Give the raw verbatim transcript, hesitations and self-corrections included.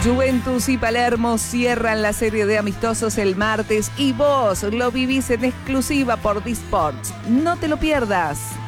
Juventus y Palermo cierran la serie de amistosos el martes y vos lo vivís en exclusiva por D-Sports. No te lo pierdas.